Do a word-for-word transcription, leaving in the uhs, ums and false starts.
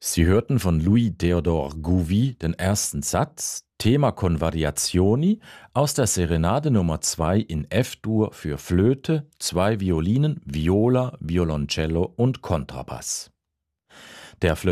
Sie hörten von Louis-Théodore Gouvi den ersten Satz, Thema con Variazioni, aus der Serenade Nummer zwei in F-Dur für Flöte, zwei Violinen, Viola, Violoncello und Kontrabass. Der